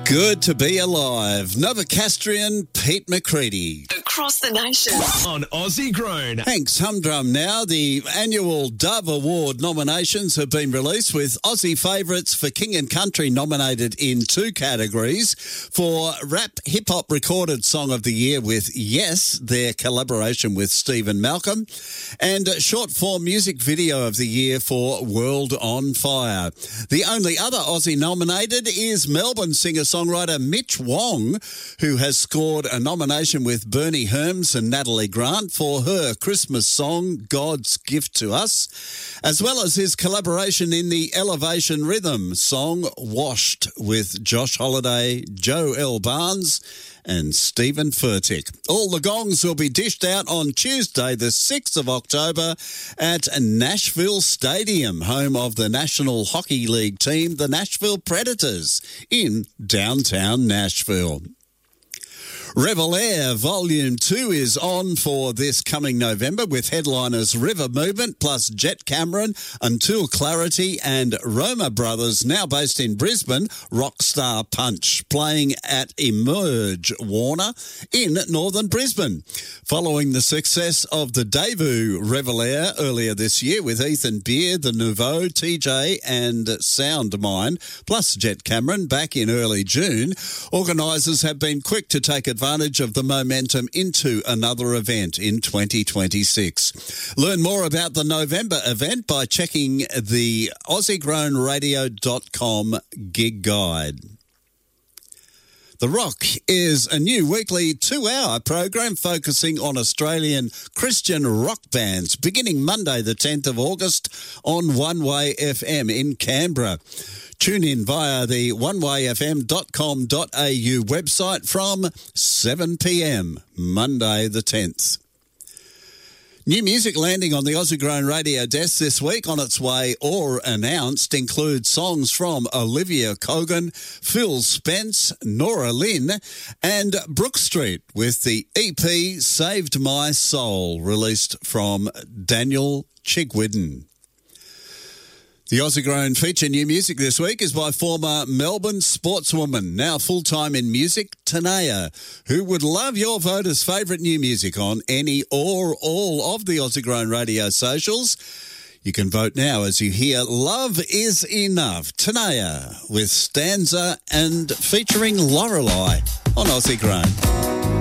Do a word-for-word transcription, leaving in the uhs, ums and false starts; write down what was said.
Good to be alive. Novocastrian Pete McCready. Across the nation. On Aussie Grown. Thanks, Humdrum now. The annual Dove Award nominations have been released with Aussie favourites for King and Country nominated in two categories. For Rap Hip Hop Recorded Song of the Year with Yes, their collaboration with Stephen Malcolm. And Short Form Music Video of the Year for World on Fire. The only other Aussie nominated is Melbourne singer-songwriter Mitch Wong, who has scored a nomination with Bernie Herms and Natalie Grant for her Christmas song, God's Gift to Us, as well as his collaboration in the Elevation Rhythm song, Washed, with Josh Holiday, Joe L. Barnes and Stephen Furtick. All the gongs will be dished out on Tuesday, the sixth of October at Nashville Stadium, home of the National Hockey League team, the Nashville Predators, in downtown Nashville. Revel Air Volume two is on for this coming November with headliners River Movement plus Jet Cameron, Until Clarity and Roma Brothers, now based in Brisbane, Rockstar Punch, playing at Emerge Warner in northern Brisbane. Following the success of the debut Revel Air earlier this year with Ethan Beer, The Nouveau, T J and Soundmind, plus Jet Cameron back in early June, organisers have been quick to take advantage advantage of the momentum into another event in twenty twenty-six. Learn more about the November event by checking the aussie grown radio dot com gig guide. The Rock is a new weekly two-hour program focusing on Australian Christian rock bands beginning Monday the tenth of August on One Way F M in Canberra. Tune in via the one way f m dot com dot a u website from seven p m Monday the tenth. New music landing on the Aussie Grown Radio desk this week on its way or announced includes songs from Olivia Cogan, Phil Spence, Nora Lynn and Brook Street with the E P Saved My Soul, released from Daniel Chigwidden. The Aussie Grown feature new music this week is by former Melbourne sportswoman, now full-time in music, Tanea, who would love your vote as favourite new music on any or all of the Aussie Grown Radio socials. You can vote now as you hear Love Is Enough, Tanea, with Stanza and featuring Lorelei on Aussie Grown.